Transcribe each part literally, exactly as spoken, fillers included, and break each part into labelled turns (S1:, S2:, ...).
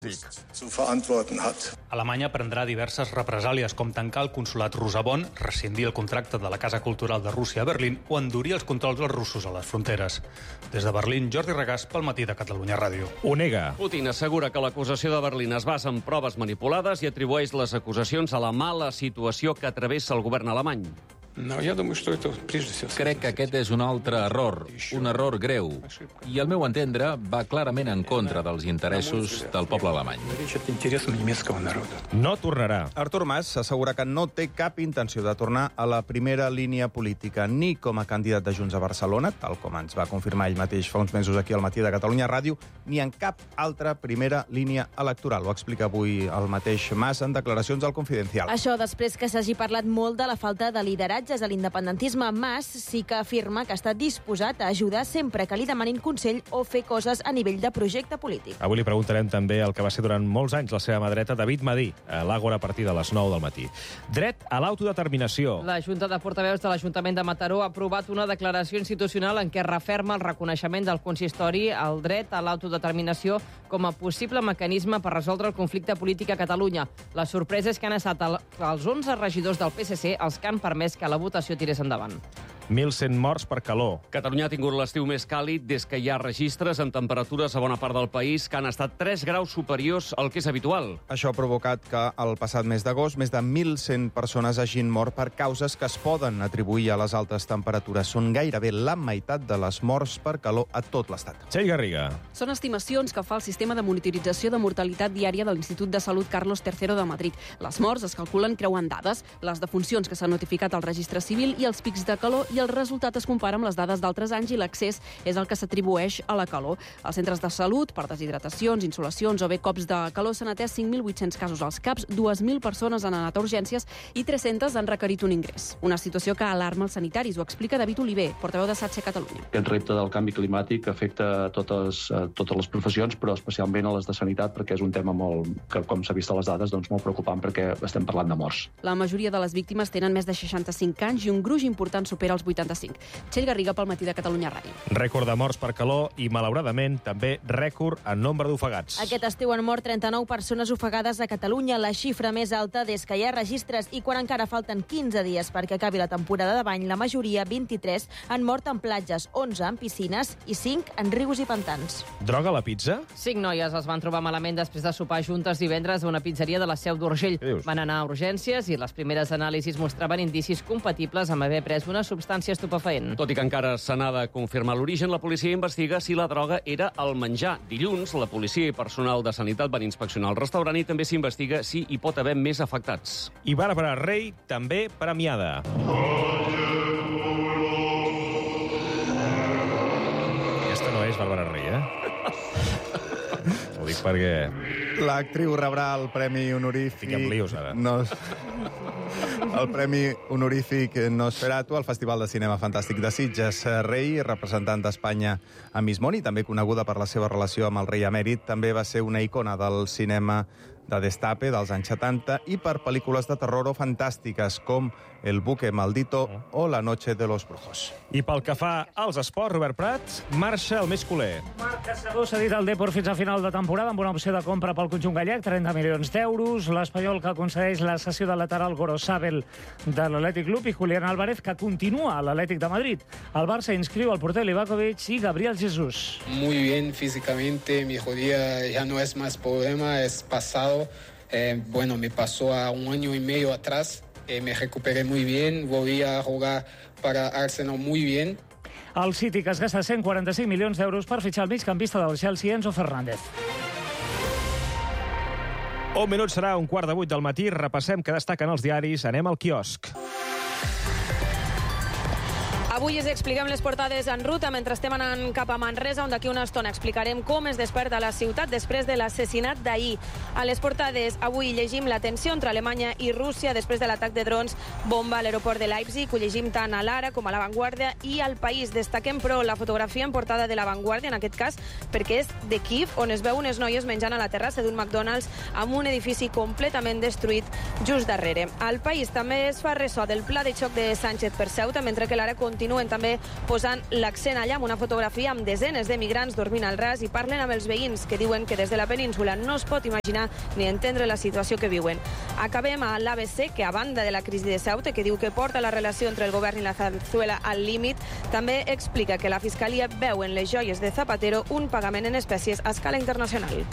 S1: zu verantworten hat.
S2: Alemanya prendrà diverses represàlies, com tancar el consolat rus a Bonn, rescindir el contracte de la Casa Cultural de Rússia a Berlín o endurir els controls dels russos a les fronteres. Des de Berlín, Jordi Regàs, pel Matí de Catalunya Ràdio.
S3: Ho nega.
S4: Putin assegura que l'acusació de Berlín es basa en proves manipulades i atribueix les acusacions a la mala situació que travessa el govern alemany.
S3: Crec que aquest és un altre error, un error greu, i al meu entendre va clarament en contra dels interessos del poble alemany.
S5: No tornarà.
S6: Artur Mas s'assegura que no té cap intenció de tornar a la primera línia política, ni com a candidat de Junts a Barcelona, tal com ens va confirmar ell mateix fa uns mesos aquí al Matí de Catalunya Ràdio, ni en cap altra primera línia electoral. Ho explica avui el mateix Mas en declaracions al Confidencial.
S7: Això després que s'hagi parlat molt de la falta de lideratge a l'independentisme. Mas sí que afirma que està disposat a ajudar sempre que li demanin consell o fer coses a nivell de projecte polític.
S5: Avui li preguntarem també el que va ser durant molts anys la seva mà dreta, David Madí, a l'Àgora a partir de les nou del matí. Dret a l'autodeterminació.
S8: La Junta de Portaveus de l'Ajuntament de Mataró ha aprovat una declaració institucional en què referma el reconeixement del consistori al dret a l'autodeterminació com a possible mecanisme per resoldre el conflicte polític a Catalunya. La sorpresa és que han estat el, els onze regidors del P S C els que han permès que la votació tirés endavant.
S5: mil cent morts per calor.
S4: Catalunya ha tingut l'estiu més càlid des que hi ha registres en temperatures a bona part del país que han estat tres graus superiors al que és habitual.
S6: Això ha provocat que el passat mes d'agost més de mil cent persones hagin mort per causes que es poden atribuir a les altes temperatures. Són gairebé la meitat de les morts per calor a tot l'Estat.
S5: Txell Garriga.
S9: Són estimacions que fa el sistema de monitorització de mortalitat diària de l'Institut de Salut Carlos tercero de Madrid. Les morts es calculen creuant dades, les defuncions que s'han notificat al registre civil i els pics de calor, i el resultat es compara amb les dades d'altres anys i l'accés és el que s'atribueix a la calor. Als centres de salut, per deshidratacions, insolacions o bé cops de calor, s'han atès cinc mil vuit-cents casos als CAPs, dues mil persones han anat a urgències i tres-centes han requerit un ingrés. Una situació que alarma els sanitaris, ho explica David Oliver, portaveu de SATSE Catalunya.
S10: Aquest repte del canvi climàtic afecta a totes, a totes les professions, però especialment a les de sanitat, perquè és un tema molt, que, com s'ha vist a les dades, doncs molt preocupant perquè estem parlant de morts.
S9: La majoria de les víctimes tenen més de seixanta-cinc anys i un gruix important supera els vuitanta-cinc. Txell Garriga pel Matí de Catalunya Ràdio.
S5: Rècord de morts per calor i, malauradament, també rècord en nombre d'ofegats.
S7: Aquest estiu han mort trenta-nou persones ofegades a Catalunya, la xifra més alta des que hi ha registres, i quan encara falten quinze dies perquè acabi la temporada de bany, la majoria, vint-i-tres, han mort en platges, onze en piscines i cinc en rius i pantans.
S5: Droga a la pizza?
S8: Cinc noies es van trobar malament després de sopar juntes divendres a una pizzeria de la Seu d'Urgell. Van anar a urgències i les primeres anàlisis mostraven indicis compatibles amb haver pres una substància estupefaent.
S4: Tot i que encara se n'ha de confirmar l'origen, la policia investiga si la droga era el menjar. Dilluns, la policia i personal de sanitat van inspeccionar el restaurant i també s'investiga si hi pot haver més afectats.
S5: I Bàrbara Rei, també premiada. Aquesta no és Bàrbara Rei, eh? Ho dic perquè...
S6: L'actriu rebrà el Premi Honorífic...
S5: Fiquem lios, ara.
S6: No... El Premi Honorífic Nosferatu al Festival de Cinema Fantàstic de Sitges. Rei, representant d'Espanya a Miss Món i també coneguda per la seva relació amb el rei emèrit, també va ser una icona del cinema de Destape dels anys setanta i per pel·lícules de terror o fantàstiques com El buque maldito o La noche de los brujos.
S5: I pel que fa als esports, Robert Prat, marxa el més culer.
S11: Marc Caçador s'ha dit al Depor fins a final de temporada amb una opció de compra pel conjunt gallec, trenta milions d'euros. L'espanyol que aconsegueix la cessió del lateral Gorosabel de l'Atlètic Club i Julián Álvarez, que continua a l'Atlètic de Madrid. El Barça inscriu el porter Livakovic i Gabriel Jesús.
S12: Muy bien físicamente, mi rodilla ya no es más problema, es pasado. Eh, bueno, me pasó a un año y medio atrás, eh, me recuperé muy bien, volví a jugar para Arsenal muy bien.
S11: El City, que es gasta cent quaranta-cinc milions d'euros per fitxar el migcampista del Chelsea, Enzo Fernández.
S5: Un minut serà un quart de vuit del matí. Repassem què destaquen els diaris. Anem al quiosc.
S13: Avui us expliquem les portades en ruta mentre estem anant cap a Manresa, on d'aquí una estona explicarem com es desperta la ciutat després de l'assassinat d'ahir. A les portades avui llegim la tensió entre Alemanya i Rússia després de l'atac de drons bomba a l'aeroport de Leipzig. Ho llegim tant a l'Ara com a La Vanguardia i al País. Destaquem, però, la fotografia en portada de La Vanguardia, en aquest cas, perquè és de Kíev, on es veu unes noies menjant a la terrassa d'un McDonald's amb un edifici completament destruït just darrere. Al País també es fa ressò del pla de xoc de Sánchez per Ceuta, mentre que l'Ara continua continuen també posant l'accent allà amb una fotografia amb desenes de migrants dormint al ras i parlen amb els veïns que diuen que des de la península no es pot imaginar ni entendre la situació que viuen. Acabem a l'A B C, que a banda de la crisi de Ceuta, que diu que porta la relació entre el govern i la Zarzuela al límit, també explica que la Fiscalia veu en les joies de Zapatero un pagament en espècies a escala internacional.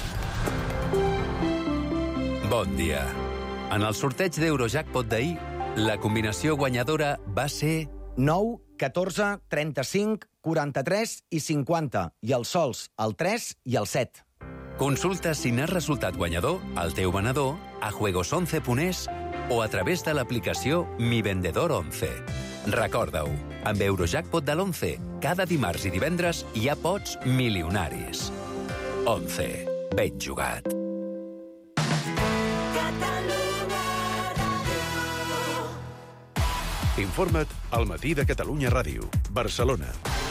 S14: Bon dia. En el sorteig d'Eurojackpot d'ahir, la combinació guanyadora va ser
S15: nou, catorze, trenta-cinc, quaranta-tres i cinquanta, i els sols, el tres i el set.
S14: Consulta si n'has resultat guanyador al teu venedor a juegos once punt es o a través de l'aplicació Mi Vendedor once. Recorda-ho, amb Eurojackpot de l'once, cada dimarts i divendres hi ha pots milionaris. once. Ben jugat.
S16: Informa't al Matí de Catalunya Ràdio, Barcelona.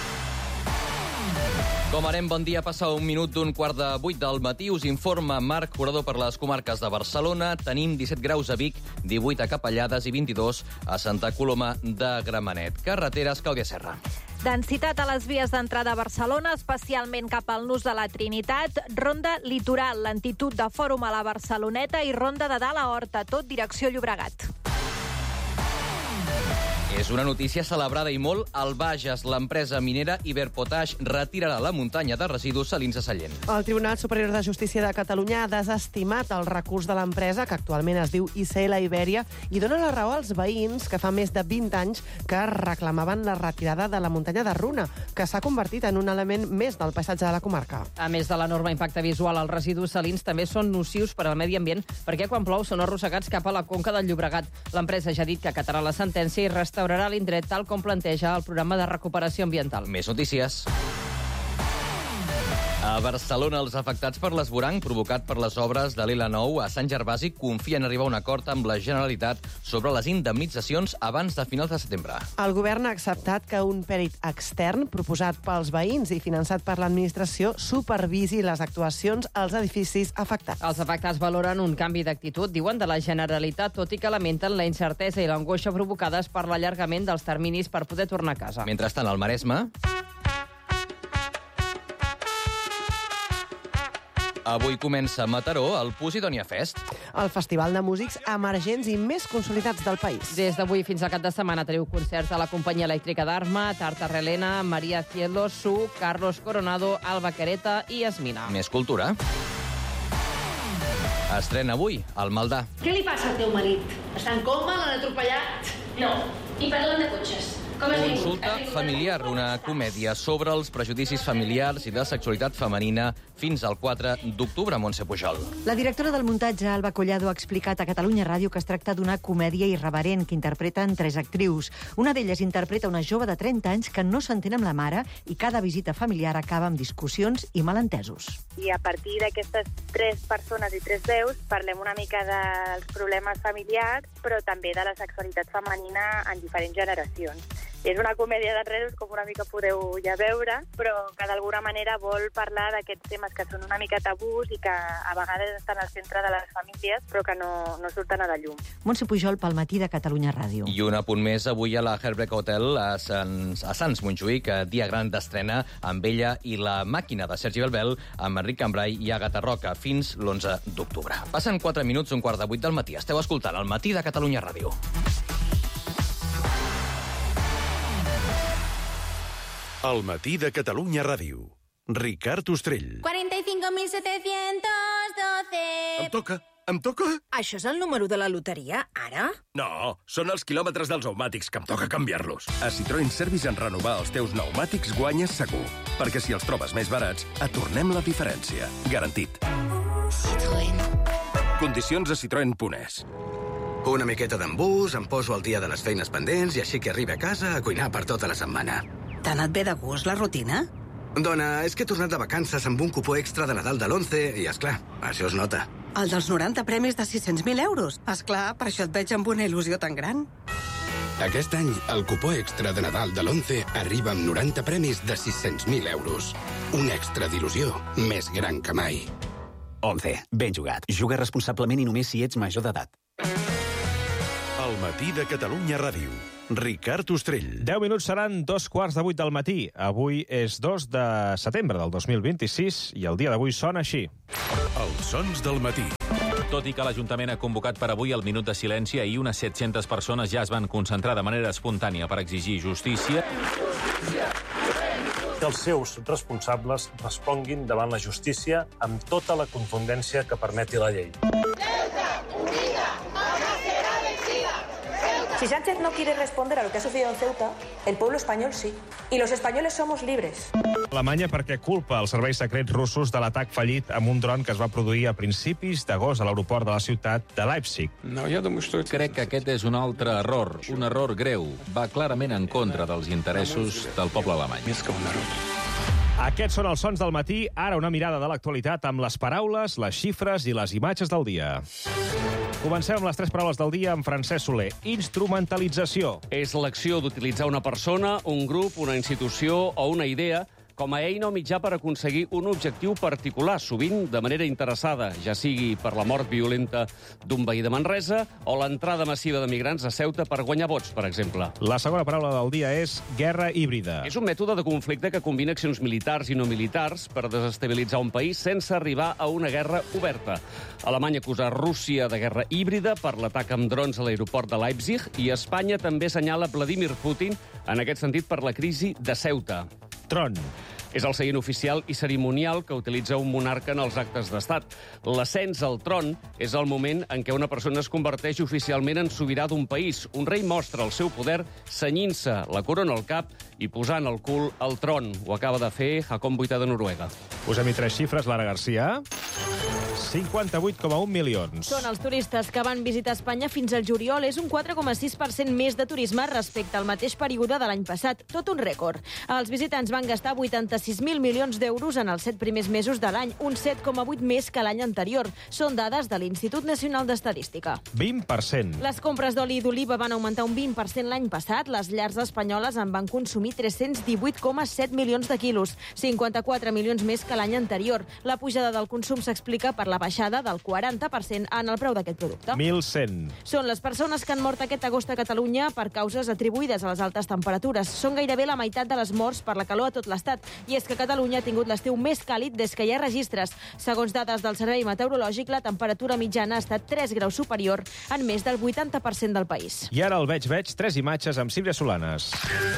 S17: Com anem, bon dia. Passa un minut d'un quart de vuit del matí. Us informa Marc Corredor per les comarques de Barcelona. Tenim disset graus a Vic, divuit a Capellades i vint-i-dos a Santa Coloma de Gramenet. Carreteres, Clàudia Serra.
S18: Densitat a les vies d'entrada a Barcelona, especialment cap al nus de la Trinitat, ronda litoral, lentitud de Fòrum a la Barceloneta i ronda de Dalt a Horta, tot direcció Llobregat.
S17: És una notícia celebrada i molt. Al Bages, l'empresa minera Iberpotash retirarà la muntanya de residus salins a Sallent.
S19: El Tribunal Superior de Justícia de Catalunya ha desestimat el recurs de l'empresa, que actualment es diu I C L Iberia, i dona la raó als veïns que fa més de vint anys que reclamaven la retirada de la muntanya de Runa, que s'ha convertit en un element més del paisatge de la comarca.
S8: A més de l'enorme impacte visual, els residus salins també són nocius per al medi ambient, perquè quan plou són arrossegats cap a la conca del Llobregat. L'empresa ja ha dit que acatarà la sentència i restaurarà l'indret tal com planteja el programa de recuperació ambiental.
S17: Més notícies. A Barcelona, els afectats per l'esvoranc provocat per les obres de l'L nou a Sant Gervasi confien arribar a un acord amb la Generalitat sobre les indemnitzacions abans de finals de setembre.
S19: El govern ha acceptat que un pèrit extern, proposat pels veïns i finançat per l'administració, supervisi les actuacions als edificis afectats.
S8: Els afectats valoren un canvi d'actitud, diuen, de la Generalitat, tot i que lamenten la incertesa i l'angoixa provocades per l'allargament dels terminis per poder tornar a casa.
S17: Mentrestant, al Maresme... Avui comença a Mataró el Posidonia Fest.
S19: El festival de músics emergents i més consolidats del país.
S8: Des d'avui fins al cap de setmana teniu concerts a la Companyia Elèctrica d'Arma, Tarta Relena, Maria Cielo, Su, Carlos Coronado, Alba Quereta i Esmina.
S17: Més cultura. Estrena avui al Maldà.
S20: Què li passa al teu marit? Està en coma? L'han atropellat? No. I parlen de cotxes. Com has vingut?
S17: Consulta familiar, una comèdia sobre els prejudicis familiars i la sexualitat femenina fins al quatre d'octubre, Montse Pujol.
S21: La directora del muntatge, Alba Collado, ha explicat a Catalunya Ràdio que es tracta d'una comèdia irreverent que interpreten tres actrius. Una d'elles interpreta una jove de trenta anys que no s'entén amb la mare i cada visita familiar acaba amb discussions i malentesos.
S22: I a partir d'aquestes tres persones i tres veus parlem una mica dels problemes familiars, però també de la sexualitat femenina en diferents generacions. És una comèdia d'enredos, com una mica podeu ja veure, però que d'alguna manera vol parlar d'aquests temes que són una mica tabús i que a vegades estan al centre de les famílies, però que no, no surten a la llum.
S21: Montse Pujol, pel Matí de Catalunya Ràdio.
S17: I un apunt més avui a la Herbeck Hotel a Sants, a Sants Montjuïc, dia gran d'estrena amb ella i la màquina de Sergi Belbel, amb Enric Cambrai i Agatha Roca, fins l'onze d'octubre. Passen quatre minuts, un quart de vuit del matí. Esteu escoltant el Matí de Catalunya Ràdio.
S16: El Matí de Catalunya Ràdio. Ricard Ostrell.
S23: cuarenta y cinco mil setecientos doce.
S16: Em toca, em toca.
S23: Això és el número de la loteria, ara?
S24: No, són els quilòmetres dels pneumàtics, que em toca canviar-los. A Citroën Service, en renovar els teus pneumàtics guanyes segur. Perquè si els trobes més barats, et tornem la diferència. Garantit.
S23: Citroën.
S24: Condicions a citroen punt es.
S25: Una miqueta d'embús, em poso al dia de les feines pendents i així que arribi a casa a cuinar per tota la setmana.
S23: T'ha anat bé de gust la rutina?
S25: Dona, és que he tornat de vacances amb un cupó extra de Nadal de l'once i, esclar, això es nota.
S23: El dels noranta premis de sis-cents mil euros. Esclar, per això et veig amb una il·lusió tan gran.
S26: Aquest any, el cupó extra de Nadal de l'once arriba amb noranta premis de sis-cents mil euros. Un extra d'il·lusió més gran que mai.
S27: once. Ben jugat. Juga responsablement i només si ets major d'edat.
S16: El Matí de Catalunya Ràdio. Ricard Ostrell.
S5: deu minuts seran dos quarts de vuit del matí. Avui és dos de setembre del dos mil vint-i-sis i el dia d'avui sona així.
S16: Els sons del matí.
S1: Tot i que l'Ajuntament ha convocat per avui el minut de silenci, ahir unes set-centes persones ja es van concentrar de manera espontània per exigir justícia.
S2: Que els seus responsables responguin davant la justícia amb tota la contundència que permeti la llei.
S3: Si Sánchez no quiere responder a lo que ha sucedido en Ceuta, el pueblo español sí. Y los españoles somos libres.
S5: Alemanya perquè culpa els serveis secrets russos de l'atac fallit amb un dron que es va produir a principis d'agost a l'aeroport de la ciutat de Leipzig.
S1: Crec que aquest és un altre error, un error greu. Va clarament en contra dels interessos del poble alemany.
S5: Aquests són els sons del matí. Ara una mirada de l'actualitat amb les paraules, les xifres i les imatges del dia. Comencem amb les tres paraules del dia amb Francesc Soler. Instrumentalització.
S4: És l'acció d'utilitzar una persona, un grup, una institució o una idea com a eina o mitjà per aconseguir un objectiu particular, sovint de manera interessada, ja sigui per la mort violenta d'un veí de Manresa o l'entrada massiva de migrants a Ceuta per guanyar vots, per exemple.
S5: La segona paraula del dia és guerra híbrida.
S4: És un mètode de conflicte que combina accions militars i no militars per desestabilitzar un país sense arribar a una guerra oberta. Alemanya acusa Rússia de guerra híbrida per l'atac amb drons a l'aeroport de Leipzig i Espanya també assenyala Vladimir Putin en aquest sentit per la crisi de Ceuta.
S5: Tron.
S4: És el seient oficial i cerimonial que utilitza un monarca en els actes d'estat. L'ascens al tron és el moment en què una persona es converteix oficialment en sobirà d'un país. Un rei mostra el seu poder cenyint-se la corona al cap i posant el cul al tron. Ho acaba de fer Haakon vuitè de Noruega.
S5: Posem-hi tres xifres, Lara Garcia. cinquanta-vuit coma un milions.
S13: Són els turistes que van visitar Espanya fins al juliol. És un quatre coma sis per cent més de turisme respecte al mateix període de l'any passat. Tot un rècord. Els visitants van gastar vuitanta-sis mil milions d'euros en els set primers mesos de l'any, un set coma vuit més que l'any anterior. Són dades de l'Institut Nacional d'Estadística.
S5: vint per cent.
S13: Les compres d'oli d'oliva van augmentar un vint per cent l'any passat. Les llars espanyoles en van consumir tres-cents divuit coma set milions de quilos, cinquanta-quatre milions més que l'any anterior. La pujada del consum s'explica per la baixada del quaranta per cent en el preu d'aquest producte.
S5: mil cent.
S13: Són les persones que han mort aquest agost a Catalunya per causes atribuïdes a les altes temperatures. Són gairebé la meitat de les morts per la calor a tot l'Estat. I és que Catalunya ha tingut l'estiu més càlid des que hi ha registres. Segons dades del Servei Meteorològic, la temperatura mitjana ha estat tres graus superior en més del vuitanta per cent del país.
S5: I ara el veig, veig, tres imatges amb Sílvia Solanes.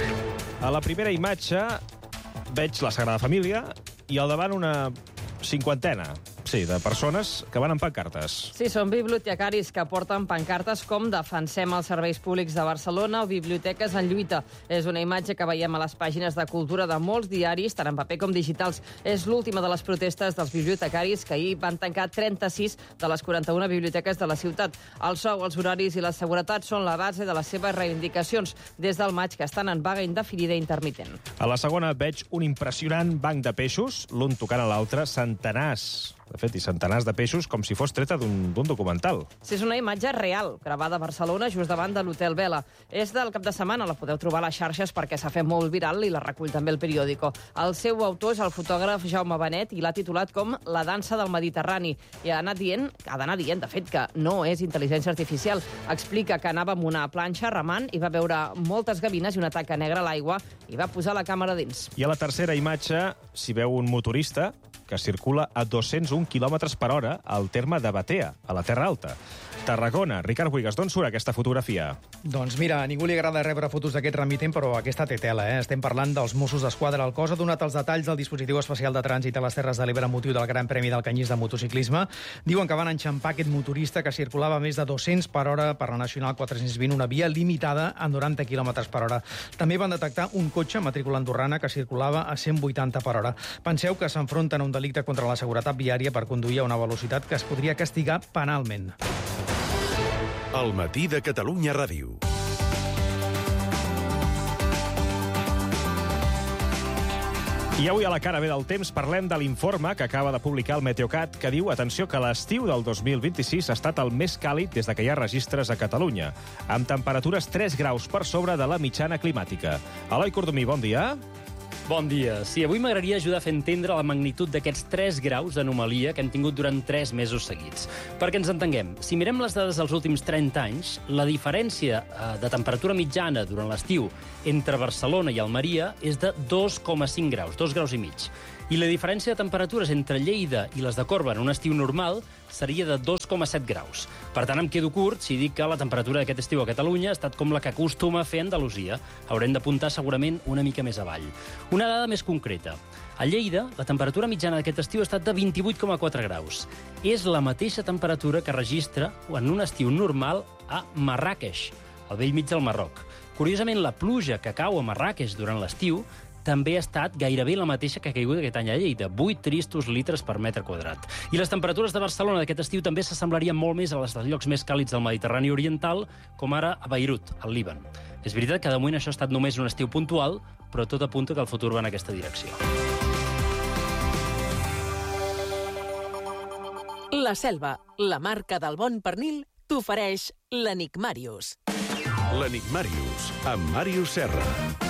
S5: A la primera imatge veig la Sagrada Família i al davant una cinquantena, sí, de persones que van amb pancartes.
S8: Sí, són bibliotecaris que porten pancartes com Defensem els serveis públics de Barcelona o Biblioteques en lluita. És una imatge que veiem a les pàgines de cultura de molts diaris, tant en paper com digitals. És l'última de les protestes dels bibliotecaris que ahir van tancar trenta-sis de les quaranta-una biblioteques de la ciutat. El sou, els horaris i la seguretat són la base de les seves reivindicacions des del maig, que estan en vaga indefinida i intermitent.
S5: A la segona veig un impressionant banc de peixos, l'un tocant a l'altre, centenars, de fet, i centenars de peixos, com si fos treta d'un documental.
S8: Sí, és una imatge real, gravada a Barcelona, just davant de l'Hotel Vela. És del cap de setmana, la podeu trobar a les xarxes perquè s'ha fet molt viral i la recull també el periòdico. El seu autor és el fotògraf Jaume Benet i l'ha titulat com La dansa del Mediterrani. I ha anat dient, ha d'anar dient, de fet, que no és intel·ligència artificial. Explica que anava amb una planxa remant i va veure moltes gavines i una taca negra a l'aigua i va posar la càmera dins.
S5: I a la tercera imatge s'hi veu un motorista que circula a dos-cents un quilòmetres per hora al terme de Batea, a la Terra Alta. Tarragona. Ricard Buigas, d'on surt aquesta fotografia?
S7: Doncs mira, a ningú li agrada rebre fotos d'aquest remitent, però aquesta té tela, eh? Estem parlant dels Mossos d'Esquadra. El cos ha donat els detalls del dispositiu especial de trànsit a les Terres de l'Ebre motiu del Gran Premi del Canyís de motociclisme. Diuen que van enxampar aquest motorista que circulava a més de dos-cents per hora per la Nacional quatre-cents vint, una via limitada a noranta quilòmetres per hora. També van detectar un cotxe matrícula andorrana que circulava a cent vuitanta per hora. Penseu que s'enfronten a un delicte contra la seguretat viària per conduir a una velocitat que es podria castigar penalment.
S16: El matí de Catalunya Ràdio.
S5: I avui a la cara B del temps parlem de l'informe que acaba de publicar el Meteocat que diu, atenció, que l'estiu del dos mil vint-i-sis ha estat el més càlid des de que hi ha registres a Catalunya, amb temperatures tres graus per sobre de la mitjana climàtica. Eloi Cordomí, bon dia.
S6: Bon dia. Sí, avui m'agradaria ajudar a fer entendre la magnitud d'aquests tres graus d'anomalia que hem tingut durant tres mesos seguits. Perquè ens entenguem, si mirem les dades dels últims trenta anys, la diferència eh, de temperatura mitjana durant l'estiu entre Barcelona i Almeria és de dos coma cinc graus, dos graus i mig. I la diferència de temperatures entre Lleida i les de Corba en un estiu normal seria de dos coma set graus. Per tant, em quedo curt si dic que la temperatura d'aquest estiu a Catalunya ha estat com la que acostuma a fer Andalusia. Haurem d'apuntar segurament una mica més avall. Una dada més concreta. A Lleida, la temperatura mitjana d'aquest estiu ha estat de vint-i-vuit coma quatre graus. És la mateixa temperatura que registra en un estiu normal a Marràqueix, al bell mig del Marroc. Curiosament, la pluja que cau a Marràqueix durant l'estiu també ha estat gairebé la mateixa que ha caigut aquest any a Lleida, vuit tristos litres per metre quadrat. I les temperatures de Barcelona d'aquest estiu també s'assemblarien molt més a les dels llocs més càlids del Mediterrani oriental, com ara a Beirut, al Líban. És veritat que de moment això ha estat només un estiu puntual, però tot apunta que el futur va en aquesta direcció.
S9: La Selva, la marca del bon pernil, t'ofereix l'Enigmàrius.
S16: L'Enigmàrius, amb Màrius Serra.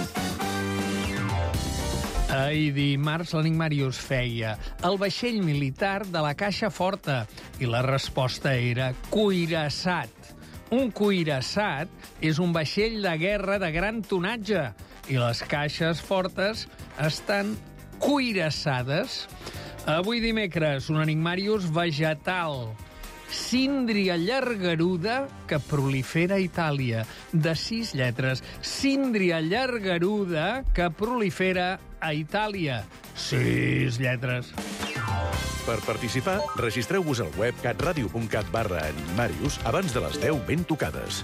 S10: Ahir dimarts l'Enigmàrius feia el vaixell militar de la Caixa Forta i la resposta era cuirassat. Un cuirassat és un vaixell de guerra de gran tonatge i les caixes fortes estan cuirassades. Avui dimecres, un Enigmàrius vegetal. Síndria llargaruda que prolifera a Itàlia. De sis lletres. Síndria llargaruda que prolifera a Itàlia. Sis lletres.
S16: Per participar, registreu-vos al web catradio.cat barra Enigmàrius abans de les deu ben tocades.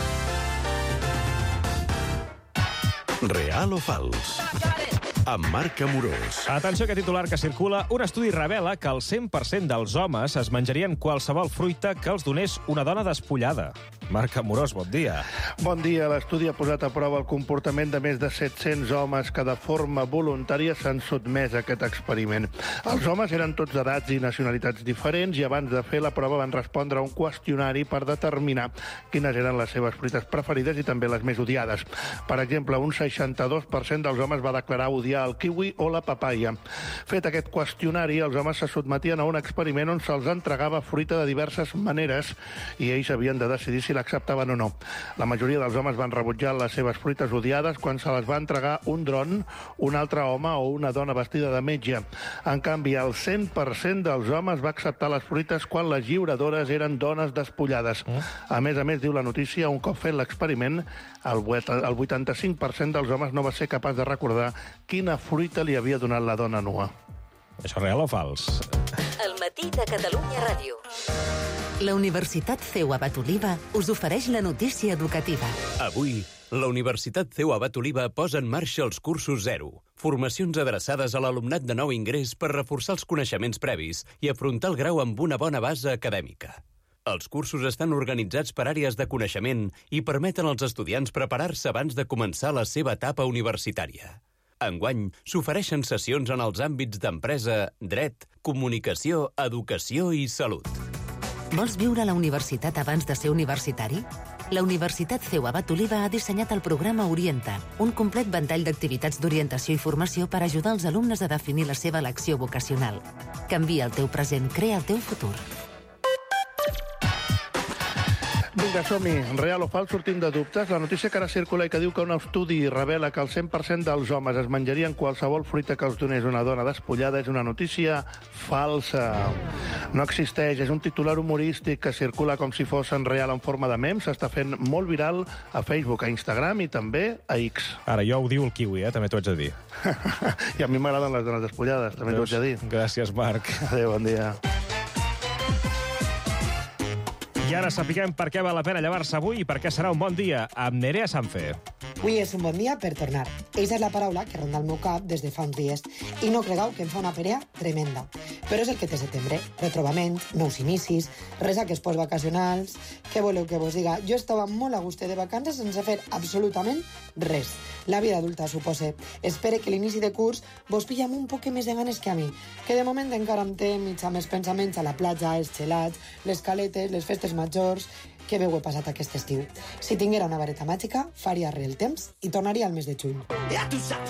S16: Real o fals? Amb Marc Amorós.
S5: Atenció, que titular que circula. Un estudi revela que el cent per cent dels homes es menjarien qualsevol fruita que els donés una dona despullada. Marc Amorós, bon dia.
S11: Bon dia. L'estudi ha posat a prova el comportament de més de set-cents homes que de forma voluntària s'han sotmès a aquest experiment. Els homes eren tots d'edats i nacionalitats diferents i abans de fer la prova van respondre a un qüestionari per determinar quines eren les seves fruites preferides i també les més odiades. Per exemple, un seixanta-dos per cent dels homes va declarar odiar el kiwi o la papaia. Fet aquest qüestionari, els homes se sotmetien a un experiment on se'ls entregava fruita de diverses maneres i ells havien de decidir si l'acceptaven o no. La majoria dels homes van rebutjar les seves fruites odiades quan se les va entregar un dron, un altre home o una dona vestida de metge. En canvi, el cent per cent dels homes va acceptar les fruites quan les lliuradores eren dones despullades. A més a més, diu la notícia, un cop fet l'experiment, el vuitanta-cinc per cent dels homes no va ser capaç de recordar quina fruita li havia donat la dona nua.
S5: Això és real o fals?
S9: El matí de Catalunya Ràdio. La Universitat C E U Abat Oliva us ofereix la notícia educativa.
S12: Avui, la Universitat C E U Abat Oliva posa en marxa els cursos zero. Formacions adreçades a l'alumnat de nou ingrés per reforçar els coneixements previs i afrontar el grau amb una bona base acadèmica. Els cursos estan organitzats per àrees de coneixement i permeten als estudiants preparar-se abans de començar la seva etapa universitària. Enguany, s'ofereixen sessions en els àmbits d'empresa, dret, comunicació, educació i salut.
S9: Vols viure a la universitat abans de ser universitari? La Universitat C E U Abat Oliva ha dissenyat el programa Orienta, un complet ventall d'activitats d'orientació i formació per ajudar els alumnes a definir la seva elecció vocacional. Canvia el teu present, crea el teu futur.
S11: Vinga, som-hi. Real o fals, sortim de dubtes. La notícia que ara circula i que diu que un estudi revela que el cent per cent dels homes es menjarien qualsevol fruita que els donés una dona despullada és una notícia falsa. No existeix. És un titular humorístic que circula com si fos en real en forma de mem. S'està fent molt viral a Facebook, a Instagram i també a X.
S5: Ara, jo ho diu el kiwi, eh? També t'ho haig de dir.
S11: I a mi m'agraden les dones despullades, també t'ho haig de dir.
S5: Gràcies, Marc.
S11: Adéu, bon dia.
S5: I ara sapiguem per què val la pena llevar-se avui i per què serà un bon dia amb Nerea Sanfe.
S14: Avui és un bon dia per tornar. Eixa és la paraula que ronda el meu cap des de fa uns dies. I no cregueu que em fa una perea tremenda. Però és el que té setembre. Retrobaments, nous inicis, resaques postvacacionals... Què voleu que vos diga? Jo estava molt a gust de vacances sense fer absolutament res. La vida adulta, supose. Espere que l'inici de curs vos pilla amb un poc més de ganes que a mi, que de moment encara em té mig amb els pensaments a la platja, els gelats, les caletes, les festes majors... Que bé ho he passat aquest estiu. Si tinguera una vareta màgica, faria re el temps i tornaria al mes de juny. Ja tu saps.